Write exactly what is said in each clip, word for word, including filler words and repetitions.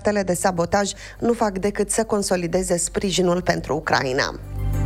actele de sabotaj nu fac decât să consolideze sprijinul pentru Ucraina.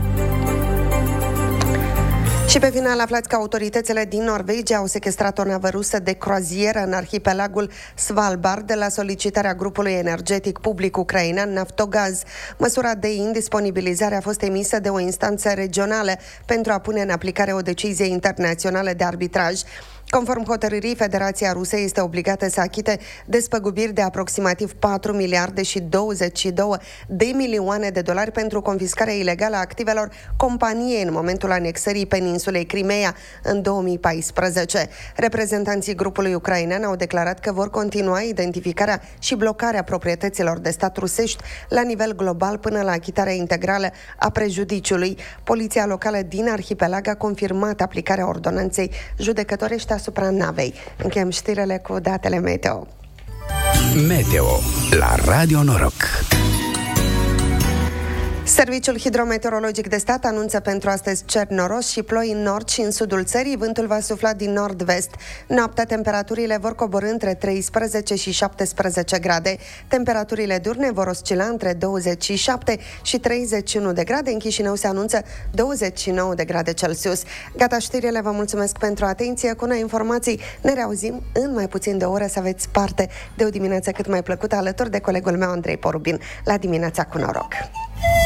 Și pe final aflați că autoritățile din Norvegia au sequestrat o navă rusă de croazieră în arhipelagul Svalbard de la solicitarea grupului energetic public ucrainean Naftogaz. Măsura de indisponibilizare a fost emisă de o instanță regională pentru a pune în aplicare o decizie internațională de arbitraj. Conform hotărârii, Federația Rusă este obligată să achite despăgubiri de aproximativ patru miliarde și douăzeci și două de milioane de dolari pentru confiscarea ilegală a activelor companiei în momentul anexării peninsulei Crimeea în două mii paisprezece. Reprezentanții grupului ucrainean au declarat că vor continua identificarea și blocarea proprietăților de stat rusești la nivel global până la achitarea integrală a prejudiciului. Poliția locală din arhipelag a confirmat aplicarea ordonanței judecătorești asupra navei. Încheiem știrile cu datele meteo. Meteo la Radio Noroc. Serviciul Hidrometeorologic de Stat anunță pentru astăzi cer noros și ploi în nord și în sudul țării. Vântul va sufla din nord-vest. Noaptea temperaturile vor coborî între treisprezece și șaptesprezece grade. Temperaturile diurne vor oscila între douăzeci și șapte și treizeci și unu de grade. În Chișinău se anunță douăzeci și nouă de grade Celsius. Gata știrile, vă mulțumesc pentru atenție. Cu noi informații ne reauzim în mai puțin de o oră, să aveți parte de o dimineață cât mai plăcută alături de colegul meu Andrei Porubin la Dimineața cu Noroc.